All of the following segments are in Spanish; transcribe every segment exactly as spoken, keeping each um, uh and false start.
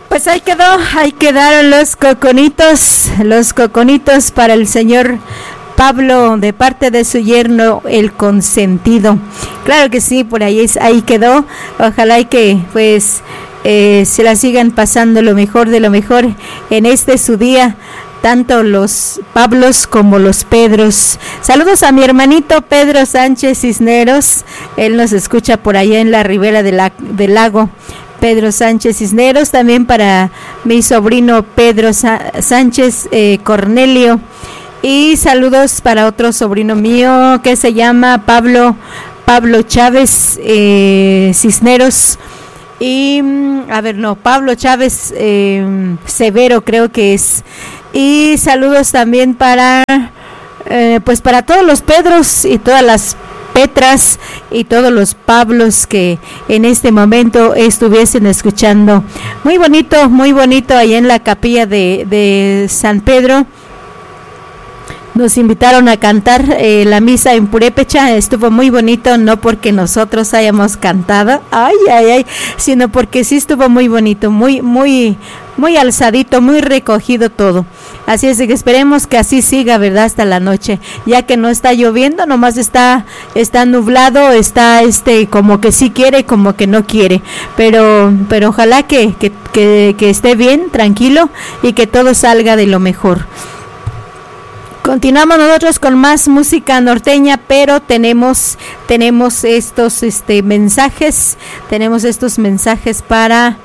Pues ahí quedó, ahí quedaron los coconitos, los coconitos para el señor Pablo de parte de su yerno el consentido. Claro que sí, por ahí es, ahí quedó. Ojalá y que pues eh, se la sigan pasando lo mejor de lo mejor en este su día, tanto los Pablos como los Pedros. Saludos a mi hermanito Pedro Sánchez Cisneros, él nos escucha por allá en la ribera de la, del lago. Pedro Sánchez Cisneros, también para mi sobrino Pedro Sa- Sánchez eh, Cornelio, y saludos para otro sobrino mío que se llama Pablo Pablo Chávez eh, Cisneros, y a ver no Pablo Chávez eh, Severo creo que es, y saludos también para eh, pues para todos los Pedros y todas las Petras y todos los Pablos que en este momento estuviesen escuchando. Muy bonito, muy bonito allá en la capilla de, de San Pedro. Nos invitaron a cantar eh, la misa en purépecha, estuvo muy bonito, no porque nosotros hayamos cantado, ay, ay, ay, sino porque sí estuvo muy bonito, muy, muy, muy alzadito, muy recogido todo. Así es de que esperemos que así siga, ¿verdad? Hasta la noche, ya que no está lloviendo, nomás está, está nublado, está este, como que sí quiere, como que no quiere, pero, pero ojalá que, que, que, que esté bien, tranquilo, y que todo salga de lo mejor. Continuamos nosotros con más música norteña, pero tenemos tenemos estos este mensajes, tenemos estos mensajes para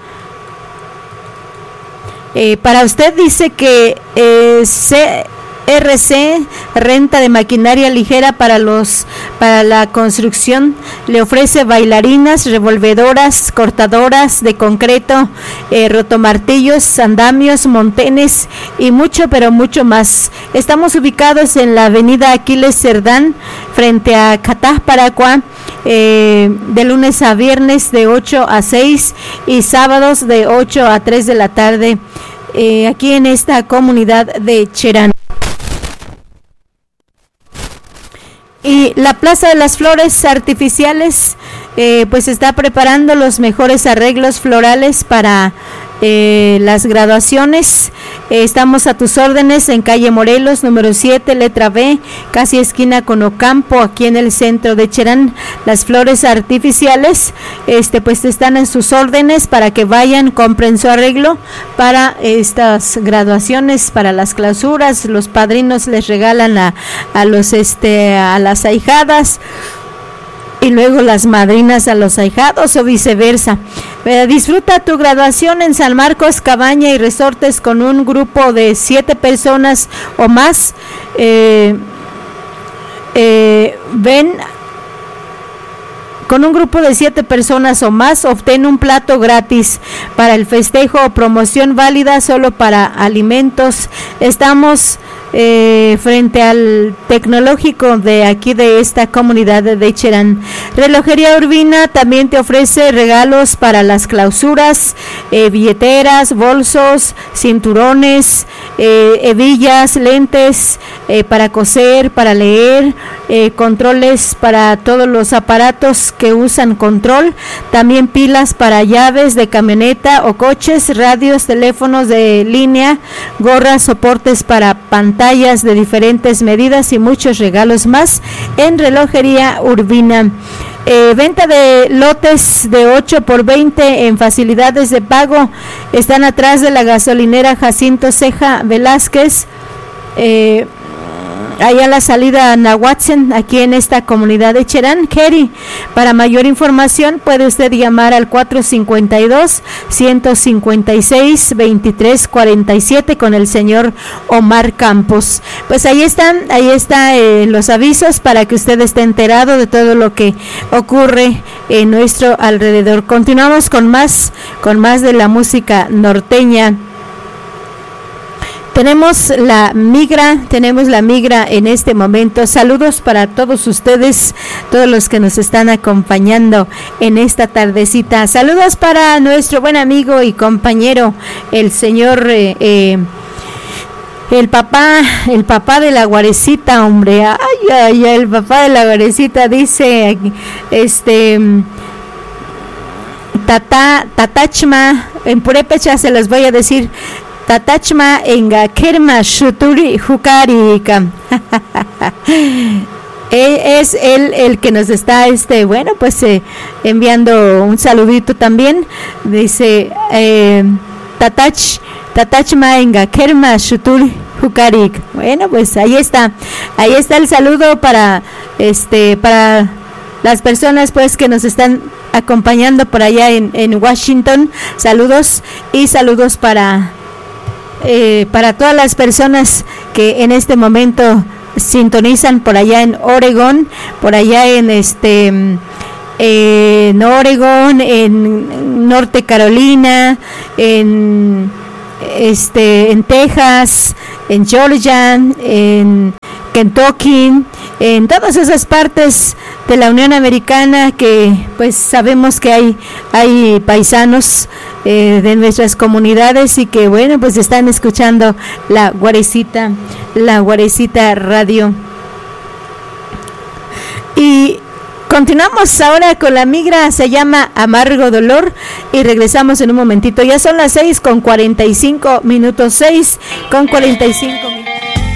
eh, para usted. Dice que eh, se R C, renta de maquinaria ligera para los para la construcción, le ofrece bailarinas, revolvedoras, cortadoras de concreto, eh, rotomartillos, andamios, montenes y mucho, pero mucho más. Estamos ubicados en la avenida Aquiles Cerdán, frente a Catá, Paraguay, eh, de lunes a viernes de ocho a seis y sábados de ocho a tres de la tarde, eh, aquí en esta comunidad de Cherán. Y la Plaza de las Flores Artificiales eh, pues está preparando los mejores arreglos florales para eh, las graduaciones. Eh, estamos a tus órdenes en calle Morelos, número siete, letra B, casi esquina con Ocampo, aquí en el centro de Cherán. Las flores artificiales este pues están en sus órdenes para que vayan, compren su arreglo para estas graduaciones, para las clausuras. Los padrinos les regalan a, a los este a las ahijadas y luego las madrinas a los ahijados o viceversa. Eh, disfruta tu graduación en San Marcos, Cabaña y Resortes con un grupo de siete personas o más. Eh, eh, ven Con un grupo de siete personas o más, obtén un plato gratis para el festejo o promoción válida solo para alimentos. Estamos eh, frente al tecnológico de aquí de esta comunidad de Cherán. Relojería Urbina también te ofrece regalos para las clausuras, eh, billeteras, bolsos, cinturones, eh, hebillas, lentes eh, para coser, para leer, eh, controles para todos los aparatos que usan control, también pilas para llaves de camioneta o coches, radios, teléfonos de línea, gorras, soportes para pantallas de diferentes medidas y muchos regalos más en Relojería Urbina. Eh, venta de lotes de ocho por veinte en facilidades de pago, están atrás de la gasolinera Jacinto Ceja Velázquez, eh, allá a la salida a Nahuatzen, aquí en esta comunidad de Cherán, Keri. Para mayor información puede usted llamar al cuatro cinco dos, uno cinco seis, dos tres cuatro siete con el señor Omar Campos. Pues ahí están, ahí están eh, los avisos para que usted esté enterado de todo lo que ocurre en nuestro alrededor. Continuamos con más, con más de la música norteña. Tenemos la migra, tenemos la migra en este momento. Saludos para todos ustedes, todos los que nos están acompañando en esta tardecita. Saludos para nuestro buen amigo y compañero, el señor, eh, eh, el papá, el papá de la Guarecita, hombre. Ay, ay, el papá de la Guarecita dice, este... tata, tatachma, en purépecha se los voy a decir, tatachma enga kerma shuturi hukarika. Es él el que nos está, este, bueno, pues eh, enviando un saludito también. Dice, eh, Tatach, Tatachma enga kerma shutur hukarik. Bueno, pues ahí está, ahí está el saludo para, este, para las personas, pues, que nos están acompañando por allá en, en Washington. Saludos y saludos para, eh, para todas las personas que en este momento sintonizan por allá en Oregón, por allá en este eh, en Oregón, en Norte Carolina, en este en Texas, en Georgia, en Kentucky, en todas esas partes de la Unión Americana que pues sabemos que hay hay paisanos eh, de nuestras comunidades y que bueno pues están escuchando la Guarecita, la Guarecita Radio. Y continuamos ahora con la migra, se llama Amargo Dolor y regresamos en un momentito. Ya son las seis con cuarenta y cinco minutos, seis con cuarenta y cinco.